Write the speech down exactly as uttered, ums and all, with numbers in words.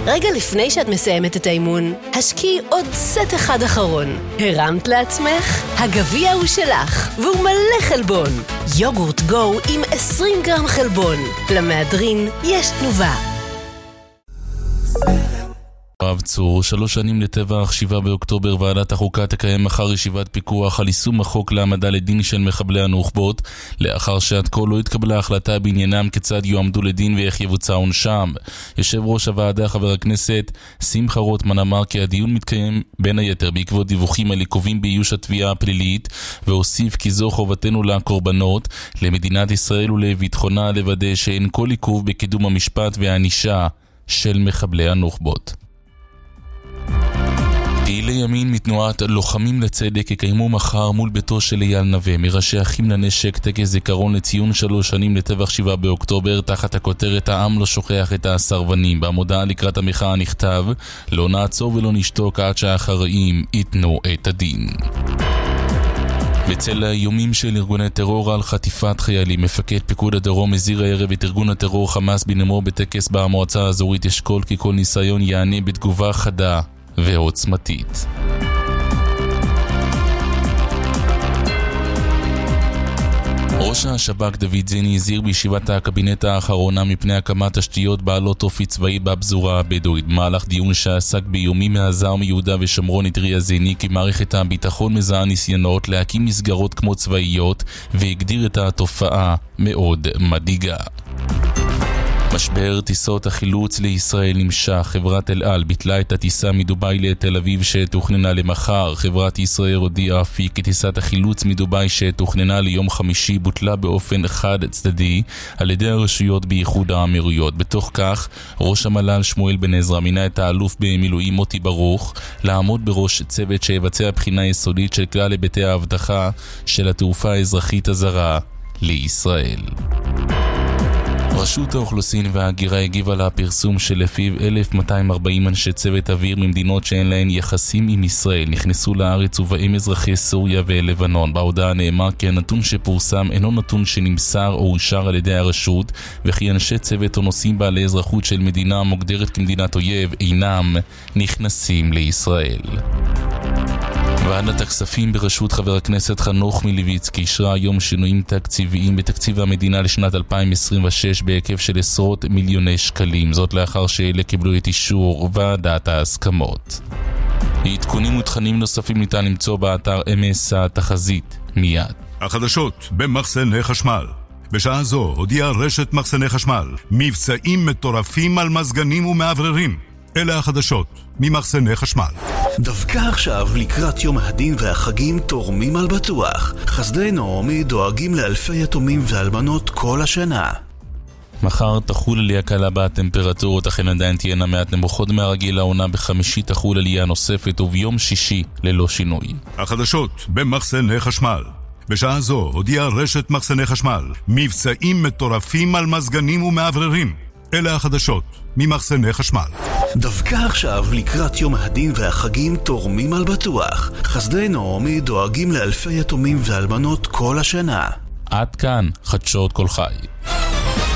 רגע לפני שאת מסיימת את האימון, השקיעי עוד סט אחד אחרון. הרמת לעצמך? הגביע הוא שלך, והוא מלא חלבון. יוגורט גו עם עשרים גרם חלבון. למהדרין יש תנובה. רב צור, שלוש שנים לטבח שבעה באוקטובר. ועדת החוקה תקיים מחר ישיבת פיקוח על יישום החוק להעמדה לדין של מחבלי הנוח'בות, לאחר שעד כה לא התקבלה החלטה בעניינם כיצד יועמדו לדין ואיך יבוצע עונשם. יושב ראש הוועדה חבר הכנסת שמחה רוטמן אמר כי הדיון מתקיים בין היתר בעקבות דיווחים על עיכובים באיוש התביעה הפלילית, והוסיף כי זו חובתנו לקורבנות, למדינת ישראל ולביטחונה לוודא שאין כל עיכוב בקידום המשפט והענישה של מחבלי הנוח'בות. פעילי ימין מתנועת לוחמים לצדק יקיימו מחר מול ביתו של אייל נווה, מראשי אחים לנשק, טקס זיכרון לציון שלוש שנים לטבח שבעה באוקטובר תחת הכותרת העם לא שוכח את הסרבנים. במודעה לקראת המחאה נכתב: לא נעצור ולא נשתוק עד שהאחראים ייתנו את הדין. בצל האיומים של ארגוני טרור על חטיפת חיילים, מפקד פיקוד הדרום הזהיר הערב את ארגון הטרור חמאס בנאומו בטקס במועצה האזורית אשכול כי כל ניסיון יענה בתגובה חדה ועוצמתית. ראש השב"כ דוד זיני הזהיר בישיבת הקבינט האחרונה מפני הקמת תשתיות בעלות אופי צבאי בפזורה הבדואית. במהלך דיון שעסק באיומים מעזה ומיהודה ושומרון התריע זיני כי מערכת הביטחון מזהה ניסיונות להקים מסגרות כמו צבאיות, והגדיר את התופעה מאוד מדאיגה. משבר טיסות החילוץ לישראל נמשך. חברת אל על ביטלה את הטיסה מדובאי לתל אביב שתוכננה למחר. חברת ישראל הודיעה אף כי טיסת החילוץ מדובאי שתוכננה ליום חמישי בוטלה באופן חד צדדי על ידי הרשויות באיחוד האמירויות. בתוך כך, ראש המל"ל שמואל בן עזרא מינה את האלוף במילואים מוטי ברוך לעמוד בראש צוות שיבצע בחינה יסודית של כלל היבטי האבטחה של התעופה האזרחית הזרה לישראל. רשות האוכלוסין וההגירה הגיבה לפרסום שלפיו אלף מאתיים וארבעים אנשי צוות אוויר ממדינות שאין להן יחסים עם ישראל נכנסו לארץ, ובהם אזרחי סוריה ולבנון. בהודעה נאמר כי הנתון שפורסם אינו נתון שנמסר או אושר על ידי הרשות, וכי אנשי צוות או נושאים בעלי אזרחות של מדינה המוגדרת כמדינת אויב אינם נכנסים לישראל. ועדת הכספים בראשות חבר הכנסת חנוך מלביצקי אישרה היום שינויים תקציביים בתקציב המדינה לשנת אלפיים עשרים ושש בהיקף של עשרות מיליוני שקלים, זאת לאחר שאלה קיבלו את אישור ועדת ההסכמות. עדכונים ותכנים נוספים ניתן למצוא באתר אמס התחזית מיד. החדשות במחסני חשמל. בשעה זו הודיעה רשת מחסני חשמל מבצעים מטורפים על מזגנים ומעבררים. אלה החדשות ממחסני חשמל. דווקא עכשיו לקראת יום הדין והחגים תורמים על בטוח. חסדי נעמי דואגים לאלפי יתומים ואלמנות כל השנה. מחר תחול עלייה קלה בטמפרטורות, אכן עדיין תהיינה מעט נמוכות מהרגיל. העונה בחמישי תחול עלייה נוספת, וביום שישי ללא שינוי. החדשות במחסני חשמל. בשעה זו הודיעה רשת מחסני חשמל מבצעים מטורפים על מזגנים ומעבררים. אלה החדשות ממחסני חשמל. דווקא עכשיו לקראת יום הדין והחגים תורמים על בטוח. חסדי נעמי דואגים לאלפי יתומים ואלמנות כל השנה. עד כאן חדשות כל חי.